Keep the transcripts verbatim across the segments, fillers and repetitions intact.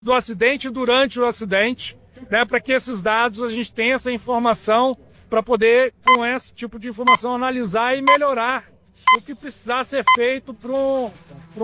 do acidente e durante o acidente, né, para que esses dados, a gente tenha essa informação para poder, com esse tipo de informação, analisar e melhorar o que precisar ser feito para um,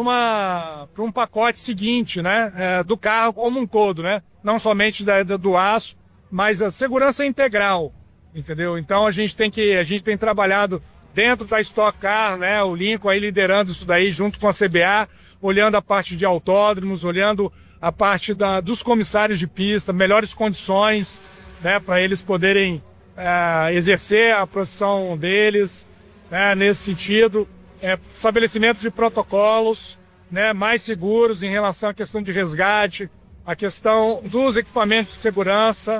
uma, um pacote seguinte, né, é, do carro como um todo, né, não somente da, da, do aço, mas a segurança integral, entendeu? Então a gente tem que, a gente tem trabalhado dentro da Stock Car, né, o Lincoln aí liderando isso daí junto com a C B A, olhando a parte de autódromos, olhando a parte da, dos comissários de pista, melhores condições, né, para eles poderem é, exercer a profissão deles, né, nesse sentido, é, estabelecimento de protocolos, né, mais seguros em relação à questão de resgate, a questão dos equipamentos de segurança.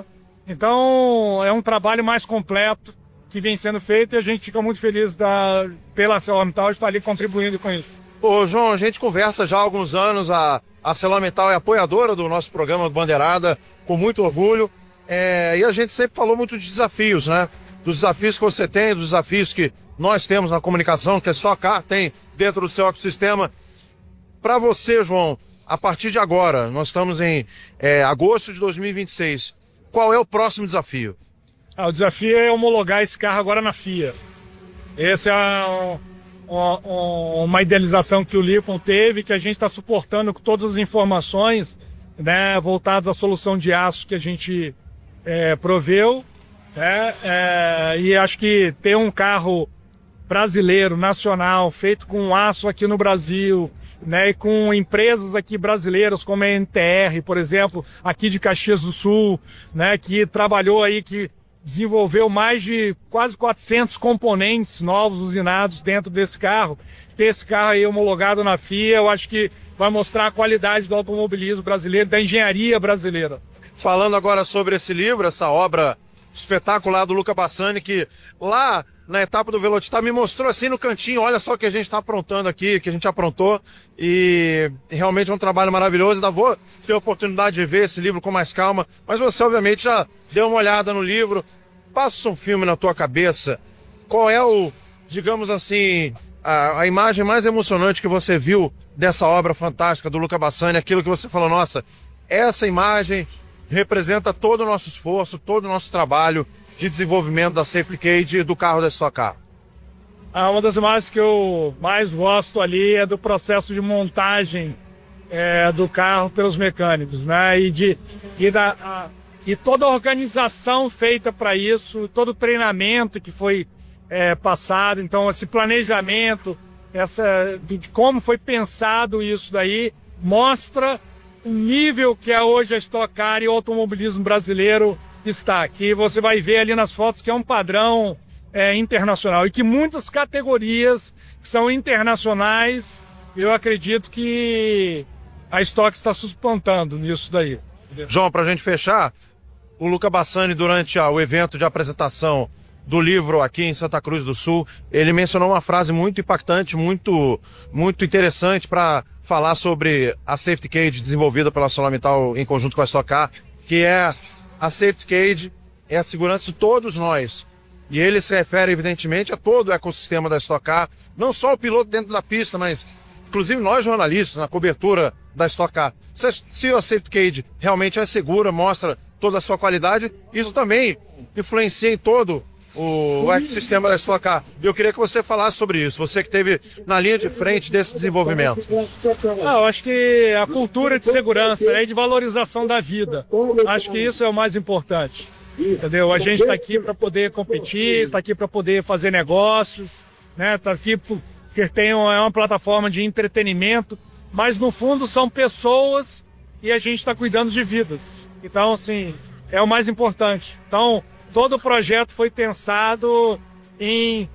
Então é um trabalho mais completo que vem sendo feito e a gente fica muito feliz da, pela ArcelorMittal estar ali contribuindo com isso. Ô João, a gente conversa já há alguns anos, a ArcelorMittal é apoiadora do nosso programa do Bandeirada, com muito orgulho, é, e a gente sempre falou muito de desafios, né? Dos desafios que você tem, dos desafios que nós temos na comunicação, que a Stock Car tem dentro do seu ecossistema. Para você, João, a partir de agora, nós estamos em é, agosto de dois mil e vinte e seis, qual é o próximo desafio? Ah, o desafio é homologar esse carro agora na F I A. Essa é um, um, uma idealização que o Lincoln teve, que a gente está suportando com todas as informações, né, voltadas à solução de aço que a gente é, proveu. Né, é, e acho que ter um carro brasileiro, nacional, feito com aço aqui no Brasil, né, e com empresas aqui brasileiras como a N T R, por exemplo, aqui de Caxias do Sul, né, que trabalhou aí, que desenvolveu mais de quase quatrocentos componentes novos usinados dentro desse carro. Ter esse carro aí homologado na F I A, eu acho que vai mostrar a qualidade do automobilismo brasileiro, da engenharia brasileira. Falando agora sobre esse livro, essa obra espetacular do Luca Bassani, que lá na etapa do Velocitar me mostrou assim no cantinho, olha só o que a gente está aprontando aqui, que a gente aprontou, e realmente é um trabalho maravilhoso. Ainda vou ter a oportunidade de ver esse livro com mais calma, mas você obviamente já deu uma olhada no livro. Passa um filme na tua cabeça, qual é o, digamos assim, a, a imagem mais emocionante que você viu dessa obra fantástica do Luca Bassani, aquilo que você falou, nossa, essa imagem representa todo o nosso esforço, todo o nosso trabalho de desenvolvimento da Safety Cage e do carro da Stock Car? Ah, uma das imagens que eu mais gosto ali é do processo de montagem é, do carro pelos mecânicos, né? E, de, e, da, a, e toda a organização feita para isso, todo o treinamento que foi é, passado, então esse planejamento, essa, de como foi pensado isso daí, mostra o nível que é hoje a Stock Car e o automobilismo brasileiro está. Que você vai ver ali nas fotos que é um padrão é, internacional e que muitas categorias que são internacionais, eu acredito que a Stock está suplantando nisso daí. João, para a gente fechar, o Luca Bassani, durante ah, o evento de apresentação do livro aqui em Santa Cruz do Sul, ele mencionou uma frase muito impactante, muito, muito interessante para falar sobre a Safety Cage desenvolvida pela ArcelorMittal em conjunto com a Stock Car, que é a Safety Cage é a segurança de todos nós. E ele se refere, evidentemente, a todo o ecossistema da Stock Car, não só o piloto dentro da pista, mas inclusive nós jornalistas, na cobertura da Stock Car. Se, se a Safety Cage realmente é segura, mostra toda a sua qualidade, isso também influencia em todo o ecossistema da Stock Car. Eu queria que você falasse sobre isso, você que esteve na linha de frente desse desenvolvimento. Ah, eu acho que a cultura de segurança, né, e de valorização da vida, acho que isso é o mais importante, entendeu? A gente está aqui para poder competir, está aqui para poder fazer negócios, né? Está aqui porque tem uma, é uma plataforma de entretenimento, mas no fundo são pessoas e a gente está cuidando de vidas. Então, assim, é o mais importante. Então, todo o projeto foi pensado em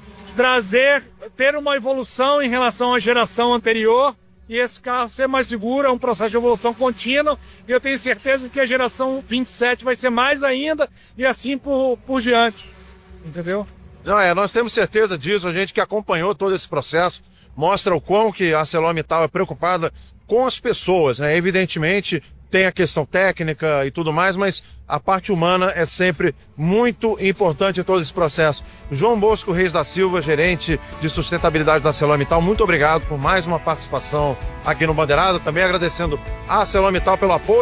trazer, ter uma evolução em relação à geração anterior e esse carro ser mais seguro, é um processo de evolução contínua e eu tenho certeza que a geração vinte e sete vai ser mais ainda e assim por, por diante, entendeu? Não, é, nós temos certeza disso, a gente que acompanhou todo esse processo, mostra o quão que a ArcelorMittal é preocupada com as pessoas, né? Evidentemente, tem a questão técnica e tudo mais, mas a parte humana é sempre muito importante em todo esse processo. João Bosco Reis da Silva, gerente de sustentabilidade da ArcelorMittal, muito obrigado por mais uma participação aqui no Bandeirada, também agradecendo a ArcelorMittal pelo apoio.